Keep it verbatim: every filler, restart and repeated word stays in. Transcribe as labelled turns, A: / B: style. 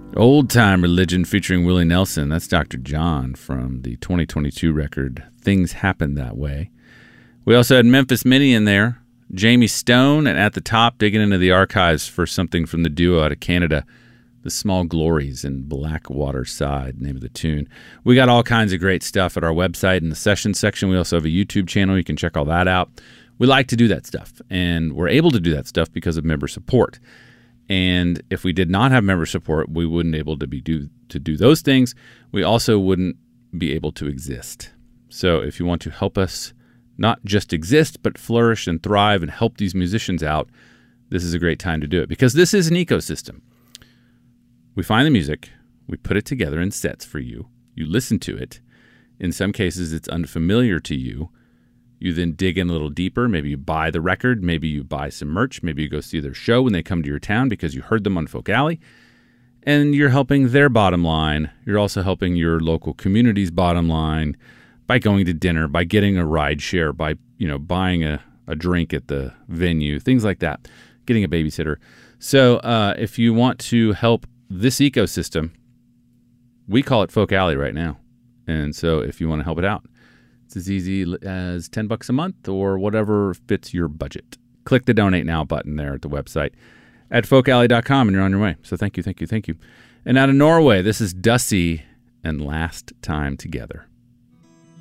A: Old Time Religion featuring Willie Nelson. That's Doctor John from the twenty twenty-two record Things Happen That Way. We also had Memphis Minnie in there, Jamie Stone, and at the top, digging into the archives for something from the duo out of Canada, The Small Glories and Blackwater Side, name of the tune. We got all kinds of great stuff at our website in the sessions section. We also have a YouTube channel. You can check all that out. We like to do that stuff, and we're able to do that stuff because of member support. And if we did not have member support, we wouldn't be able to be do to do those things. We also wouldn't be able to exist. So if you want to help us not just exist, but flourish and thrive and help these musicians out, this is a great time to do it, because this is an ecosystem. We find the music, we put it together in sets for you, you listen to it. In some cases, it's unfamiliar to you. You then dig in a little deeper. Maybe you buy the record. Maybe you buy some merch. Maybe you go see their show when they come to your town because you heard them on Folk Alley. And you're helping their bottom line. You're also helping your local community's bottom line by going to dinner, by getting a ride share, by, you know, buying a, a drink at the venue, things like that, getting a babysitter. So uh, if you want to help this ecosystem, we call it Folk Alley right now. And so if you want to help it out, it's as easy as ten bucks a month or whatever fits your budget. Click the Donate Now button there at the website at folk alley dot com and you're on your way. So thank you, thank you, thank you. And out of Norway, this is Dusty and Last Time Together.